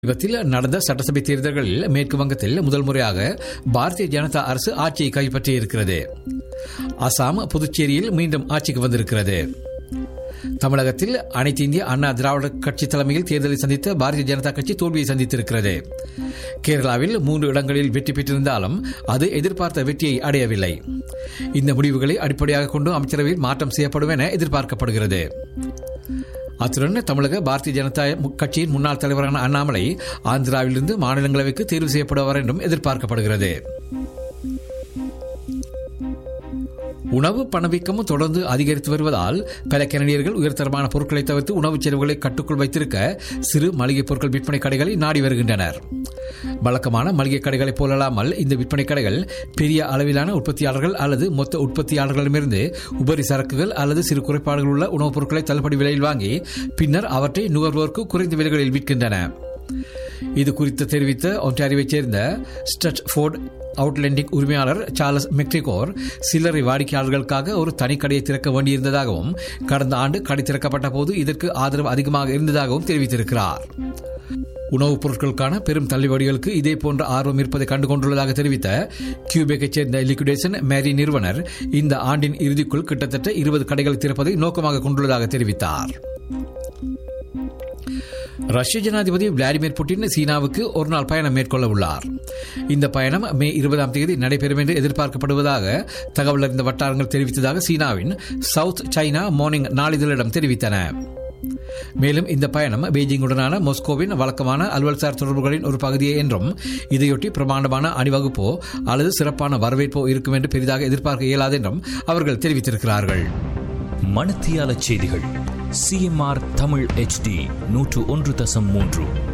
சமீபத்தில் நடந்த சட்டசபை தேர்தல்களில் மேற்கு வங்கத்தில் முதல் முறையாக பாரதிய ஜனதா அரசு ஆட்சியை கைப்பற்றியிருக்கிறது. அசாம், புதுச்சேரியில் மீண்டும் ஆட்சிக்கு வந்திருக்கிறது. தமிழகத்தில் அனைத்து இந்திய அண்ணா திராவிட கட்சி தலைமையில் தேர்தலை சந்தித்த பாரதிய ஜனதா கட்சி தோல்வியை சந்தித்திருக்கிறது. கேரளாவில் 3 இடங்களில் வெற்றி பெற்றிருந்தாலும் அது எதிர்பார்த்த வெற்றியை அடையவில்லை. இந்த முடிவுகளை அடிப்படையாக கொண்டு அமைச்சரவையில் மாற்றம் செய்யப்படும் என எதிர்பார்க்கப்படுகிறது. அத்துடன் தமிழக பாரதிய ஜனதா கட்சியின் முன்னாள் தலைவரான அண்ணாமலை ஆந்திராவிலிருந்து மாநிலங்களவைக்கு தேர்வு செய்யப்படுவார் என்றும் எதிர்பார்க்கப்படுகிறது. உணவு பணவீக்கமும் தொடர்ந்து அதிகரித்து வருவதால் பல கனடியர்கள் உயர்தரமான பொருட்களை தவிர்த்து உணவுச் செலவுகளை கட்டுக்குள் வைத்திருக்க சிறு மளிகை பொருட்கள் விற்பனை கடைகளை நாடி வருகின்றனர். வழக்கமான மளிகை கடைகளைப் போலல்லாமல் இந்த விற்பனை கடைகள் பெரிய அளவிலான உற்பத்தியாளர்கள் அல்லது மொத்த உற்பத்தியாளர்களிடமிருந்து உபரி சரக்குகள் அல்லது சிறு குறைபாடுகள் உள்ள உணவுப் பொருட்களை தள்ளுபடி விலையில் வாங்கி பின்னர் அவற்றை நுகர்வோருக்கு குறைந்த விலைகளில் விற்கின்றன. இது குறித்து தெரிவித்த ஒன்டாரியோவைச் சேர்ந்த ஸ்டட்ஃபோர்ட் அவுட்லெண்டிங் உரிமையாளர் சார்லஸ் மெக்ரிகோர் சில்லறை வாடிக்கையாளர்களுக்காக ஒரு தனி கடையை திறக்க வேண்டியிருந்ததாகவும் கடந்த ஆண்டு கடை திறக்கப்பட்ட போது இதற்கு ஆதரவு அதிகமாக இருந்ததாகவும் தெரிவித்திருக்கிறார். உணவுப் பொருட்களுக்கான பெரும் தள்ளுபடிகளுக்கு இதே போன்ற ஆர்வம் இருப்பதை கண்டுகொண்டுள்ளதாக தெரிவித்த கியூபெக்கைச் சேர்ந்த லிக்விடேஷன் மேரி நிறுவனர் இந்த ஆண்டின் இறுதிக்குள் கிட்டத்தட்ட 20 கடைகளை திறப்பதை நோக்கமாக கொண்டுள்ளதாக தெரிவித்தார். ரஷ்ய ஜனாதிபதி விளாடிமிர் புட்டின் சீனாவுக்கு ஒரு நாள் பயணம் மேற்கொள்ள உள்ளார். இந்த பயணம் மே 20ஆம் தேதி நடைபெறும் என்று எதிர்பார்க்கப்படுவதாக தகவல் அறிந்த வட்டாரங்கள் தெரிவித்ததாக சீனாவின் சவுத் சைனா மார்னிங் நாளிதழிடம் தெரிவித்தன. மேலும் இந்த பயணம் பெய்ஜிங்குடனான மாஸ்கோவின் வழக்கமான அலுவல்சார் தொடர்புகளின் ஒரு பகுதியே என்றும் இதையொட்டி பிரமாண்டமான அணிவகுப்போ அல்லது சிறப்பான வரவேற்போ இருக்கும் என்று பெரிதாக எதிர்பார்க்க இயலாது என்றும் அவர்கள் தெரிவித்திருக்கிறார்கள். மணித்தியால செய்திகள் CMR தமிழ் HD 101.3